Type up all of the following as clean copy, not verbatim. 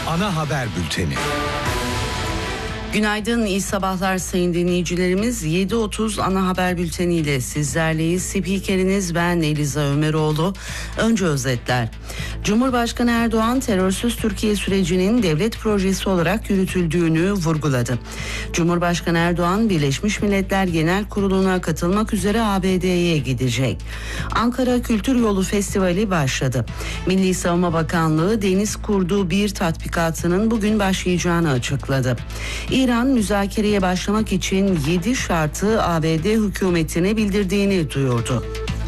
ana haber bülteni. Günaydın, iyi sabahlar sayın dinleyicilerimiz. 7.30 ana haber bülteniyle sizlerleyiz. Spikeriniz ben Eliza Ömeroğlu. Önce özetler. Cumhurbaşkanı Erdoğan terörsüz Türkiye sürecinin devlet projesi olarak yürütüldüğünü vurguladı. Cumhurbaşkanı Erdoğan Birleşmiş Milletler Genel Kurulu'na katılmak üzere ABD'ye gidecek. Ankara Kültür Yolu Festivali başladı. Milli Savunma Bakanlığı deniz kurdu bir tatbikatının bugün başlayacağını açıkladı. İran müzakereye başlamak için 7 şartı ABD hükümetine bildirdiğini duyurdu.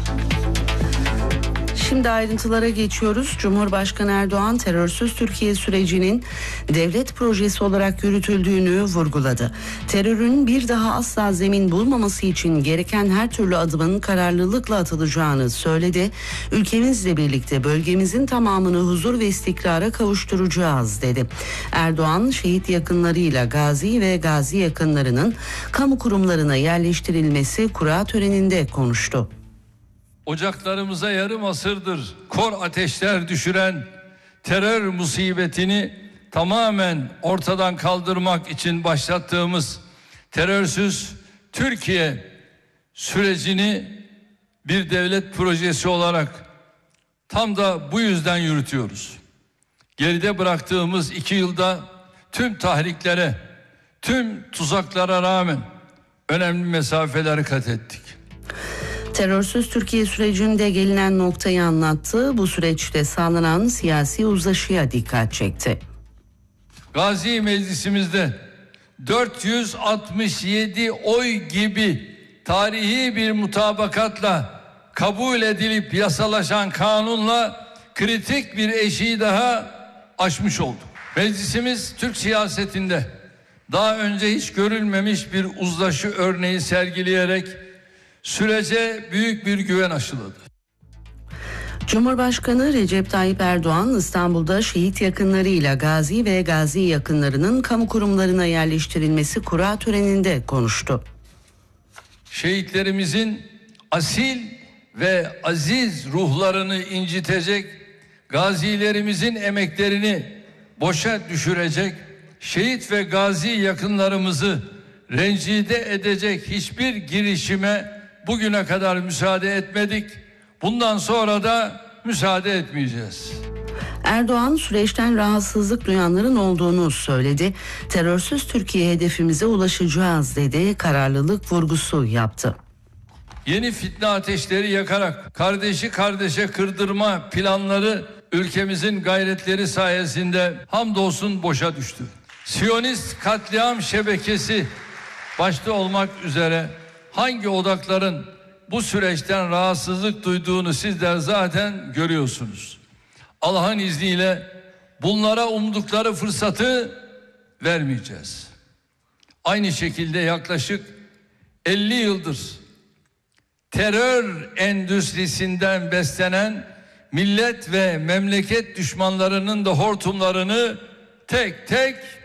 Şimdi ayrıntılara geçiyoruz. Cumhurbaşkanı Erdoğan terörsüz Türkiye sürecinin devlet projesi olarak yürütüldüğünü vurguladı. Terörün bir daha asla zemin bulmaması için gereken her türlü adımın kararlılıkla atılacağını söyledi. Ülkemizle birlikte bölgemizin tamamını huzur ve istikrara kavuşturacağız dedi. Erdoğan şehit yakınlarıyla gazi ve gazi yakınlarının kamu kurumlarına yerleştirilmesi kura töreninde konuştu. Ocaklarımıza yarım asırdır kor ateşler düşüren terör musibetini tamamen ortadan kaldırmak için başlattığımız terörsüz Türkiye sürecini bir devlet projesi olarak tam da bu yüzden yürütüyoruz. Geride bıraktığımız 2 yılda tüm tahriklere, tüm tuzaklara rağmen önemli mesafeler kat ettik. Terörsüz Türkiye sürecinde gelinen noktayı anlattı. Bu süreçte sağlanan siyasi uzlaşıya dikkat çekti. Gazi Meclisimizde 467 oy gibi tarihi bir mutabakatla kabul edilip yasalaşan kanunla kritik bir eşiği daha aşmış olduk. Meclisimiz Türk siyasetinde daha önce hiç görülmemiş bir uzlaşı örneği sergileyerek sürece büyük bir güven aşıladı. Cumhurbaşkanı Recep Tayyip Erdoğan İstanbul'da şehit yakınlarıyla gazi ve gazi yakınlarının kamu kurumlarına yerleştirilmesi kura töreninde konuştu. Şehitlerimizin asil ve aziz ruhlarını incitecek, gazilerimizin emeklerini boşa düşürecek, şehit ve gazi yakınlarımızı rencide edecek hiçbir girişime bugüne kadar müsaade etmedik. Bundan sonra da müsaade etmeyeceğiz. Erdoğan süreçten rahatsızlık duyanların olduğunu söyledi. Terörsüz Türkiye hedefimize ulaşacağız dedi. Kararlılık vurgusu yaptı. Yeni fitne ateşleri yakarak kardeşi kardeşe kırdırma planları ülkemizin gayretleri sayesinde hamdolsun boşa düştü. Siyonist katliam şebekesi başta olmak üzere hangi odakların bu süreçten rahatsızlık duyduğunu sizler zaten görüyorsunuz. Allah'ın izniyle bunlara umdukları fırsatı vermeyeceğiz. Aynı şekilde yaklaşık 50 yıldır terör endüstrisinden beslenen millet ve memleket düşmanlarının da hortumlarını tek tek